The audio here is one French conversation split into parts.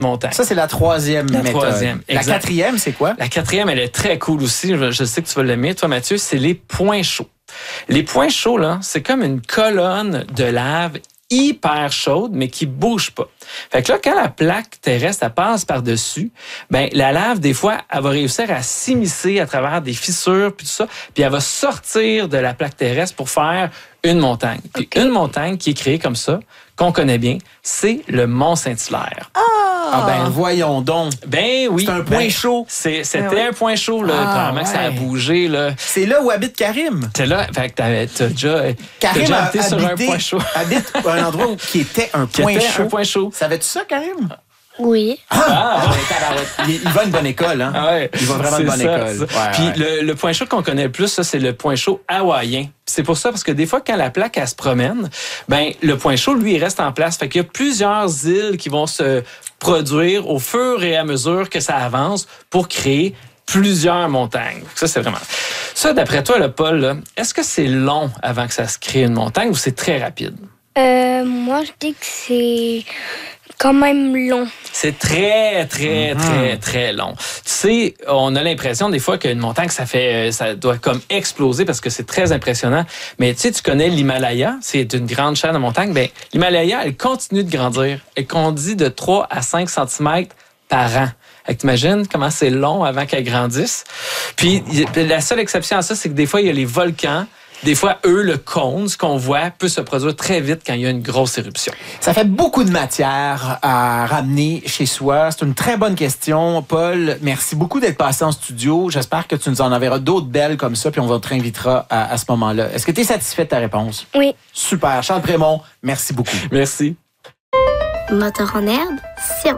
montagne. Ça, c'est la troisième méthode. Troisième, la quatrième, c'est quoi? La quatrième, elle est très cool aussi. Je sais que tu vas l'aimer, toi, Mathieu. C'est les points chauds. Les points chauds, là, c'est comme une colonne de lave hyper chaude, mais qui bouge pas. Fait que là, quand la plaque terrestre, elle passe par-dessus, ben la lave, des fois, elle va réussir à s'immiscer à travers des fissures, puis tout ça, puis elle va sortir de la plaque terrestre pour faire une montagne. Puis une montagne qui est créée comme ça, qu'on connaît bien, c'est le Mont Saint-Hilaire. Ah ben voyons donc. Ben oui. C'est un point chaud. C'était un point chaud, là. Probablement que ça a bougé, là. C'est là où habite Karim. C'est là, fait que t'as déjà été sur un point chaud. Habite un endroit qui était un point chaud. Un point chaud. Savais-tu ça, Karim? Oui. Il va à une bonne école, hein? Ouais, il va vraiment à une bonne école. Ouais, puis le point chaud qu'on connaît le plus, ça, c'est le point chaud hawaïen. C'est pour ça, parce que des fois, quand la plaque, elle se promène, ben le point chaud, lui, il reste en place. Fait qu'il y a plusieurs îles qui vont se produire au fur et à mesure que ça avance pour créer plusieurs montagnes. Ça, c'est vraiment... Ça, d'après toi, le Paul, là, est-ce que c'est long avant que ça se crée une montagne ou c'est très rapide? Moi, je dis que c'est quand même long. C'est très, très, très, très long. Tu sais, on a l'impression des fois qu'une montagne, ça doit comme exploser parce que c'est très impressionnant. Mais tu sais, tu connais l'Himalaya, c'est une grande chaîne de montagnes. Bien, l'Himalaya, elle continue de grandir. Elle grandit de 3 à 5 cm par an. T'imagines comment c'est long avant qu'elle grandisse? Puis la seule exception à ça, c'est que des fois, il y a les volcans. Des fois, le cône, ce qu'on voit, peut se produire très vite quand il y a une grosse éruption. Ça fait beaucoup de matière à ramener chez soi. C'est une très bonne question, Paul. Merci beaucoup d'être passé en studio. J'espère que tu nous en enverras d'autres belles comme ça, puis on te réinvitera à ce moment-là. Est-ce que tu es satisfait de ta réponse? Oui. Super. Charles Prémont, merci beaucoup. Merci. Moteur en herbe, science.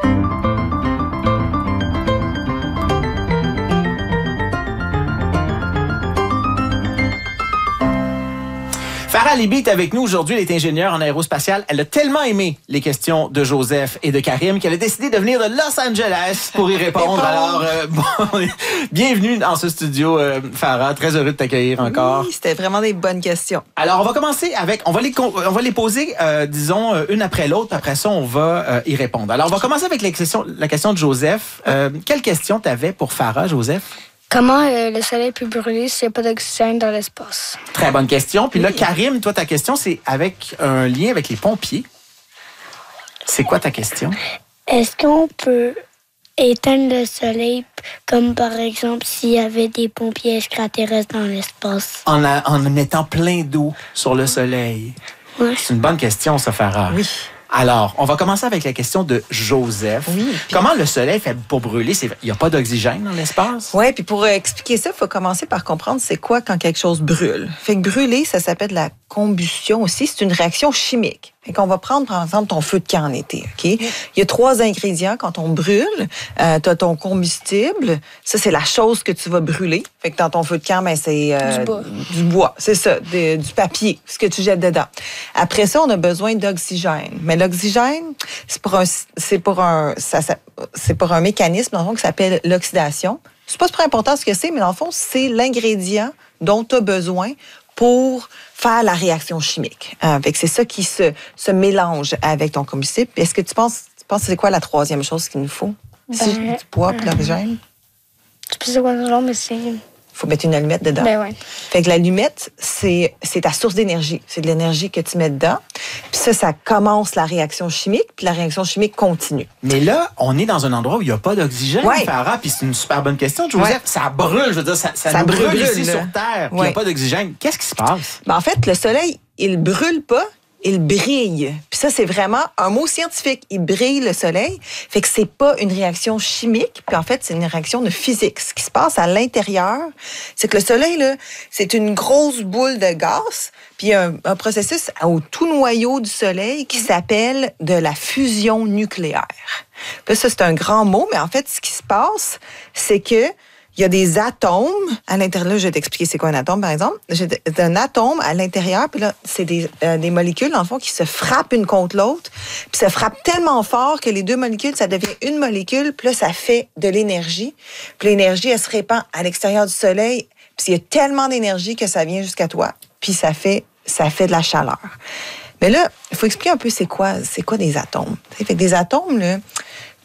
Farah Libby est avec nous aujourd'hui. Elle est ingénieure en aérospatiale. Elle a tellement aimé les questions de Joseph et de Karim qu'elle a décidé de venir de Los Angeles pour y répondre. Alors, bienvenue dans ce studio, Farah. Très heureux de t'accueillir encore. Oui, c'était vraiment des bonnes questions. Alors, on va commencer avec... On va les poser, disons, une après l'autre. Après ça, on va y répondre. Alors, on va commencer avec la question de Joseph. Quelle question t'avais pour Farah, Joseph? Comment le soleil peut brûler s'il n'y a pas d'oxygène dans l'espace? Très bonne question. Puis là, Karim, toi, ta question, c'est avec un lien avec les pompiers. C'est quoi ta question? Est-ce qu'on peut éteindre le soleil, comme par exemple s'il y avait des pompiers extraterrestres dans l'espace? En mettant plein d'eau sur le soleil. Oui. C'est une bonne question, ça, Farah. Oui. Alors, on va commencer avec la question de Joseph. Oui, comment le soleil fait pour brûler? Il n'y a pas d'oxygène dans l'espace? Oui, puis pour expliquer ça, il faut commencer par comprendre c'est quoi quand quelque chose brûle. Fait que brûler, ça s'appelle de la combustion aussi. C'est une réaction chimique. Fait qu'on va prendre, par exemple, ton feu de camp en été. OK? Il y a 3 ingrédients quand on brûle. Tu as ton combustible. Ça, c'est la chose que tu vas brûler. Fait que dans ton feu de camp, ben, c'est du bois. C'est ça, du papier, ce que tu jettes dedans. Après ça, on a besoin d'oxygène. Mais l'oxygène, c'est pour un mécanisme, dans le fond, qui s'appelle l'oxydation. C'est pas super important ce que c'est, mais dans le fond, c'est l'ingrédient dont tu as besoin pour faire la réaction chimique. Fait que c'est ça qui se mélange avec ton combustible. Est-ce que tu penses que c'est quoi la troisième chose qu'il nous faut? Si du bois et de l'oxygène? Je sais pas c'est quoi le nom, mais c'est... Il faut mettre une allumette dedans. Ben ouais. Fait que l'allumette, c'est ta source d'énergie. C'est de l'énergie que tu mets dedans. Puis ça commence la réaction chimique, puis la réaction chimique continue. Mais là, on est dans un endroit où il n'y a pas d'oxygène, Farah, puis c'est une super bonne question, Joseph. Ouais. Ça brûle, je veux dire, ça brûle ici sur Terre, puis il n'y a pas d'oxygène. Qu'est-ce qui se passe? Ben, en fait, le soleil, il brûle pas, il brille. Puis ça, c'est vraiment un mot scientifique. Il brille, le soleil. Fait que c'est pas une réaction chimique. Puis en fait, c'est une réaction de physique. Ce qui se passe à l'intérieur, c'est que le soleil, là, c'est une grosse boule de gaz. Puis il y a un processus au tout noyau du soleil qui s'appelle de la fusion nucléaire. Puis ça, c'est un grand mot, mais en fait, ce qui se passe, c'est que il y a des atomes à l'intérieur. Là, je vais t'expliquer c'est quoi un atome, par exemple. J'ai un atome à l'intérieur, puis là, c'est des molécules, dans le fond, qui se frappent une contre l'autre. Puis ça frappe tellement fort que les 2 molécules, ça devient une molécule, puis là, ça fait de l'énergie. Puis l'énergie, elle se répand à l'extérieur du soleil. Puis il y a tellement d'énergie que ça vient jusqu'à toi. Puis ça fait de la chaleur. Mais là, il faut expliquer un peu c'est quoi des atomes. Fait que des atomes, là,